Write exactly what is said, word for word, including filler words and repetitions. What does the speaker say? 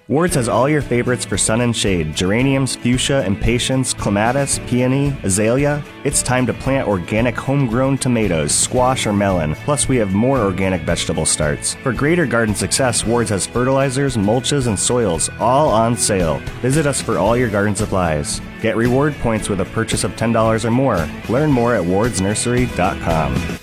Ward's has all your favorites for sun and shade: geraniums, fuchsia, impatiens, clematis, peony, azalea. It's time to plant organic homegrown tomatoes, squash, or melon. Plus, we have more organic vegetable starts. For greater garden success, Ward's has fertilizers, mulches, and soils, all on sale. Visit us for all your garden supplies. Get reward points with a purchase of ten dollars or more. Learn more at wards nursery dot com.